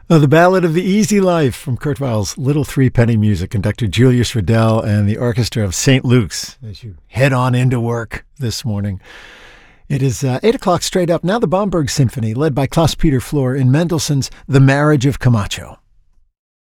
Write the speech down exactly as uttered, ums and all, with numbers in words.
Oh, the Ballad of the Easy Life from Kurt Weill's Little Three Penny Music, conductor Julius Riddell and the Orchestra of Saint Luke's as you head on into work this morning. It is uh, eight o'clock straight up. Now the Bomberg Symphony, led by Klaus-Peter Flor in Mendelssohn's The Marriage of Camacho.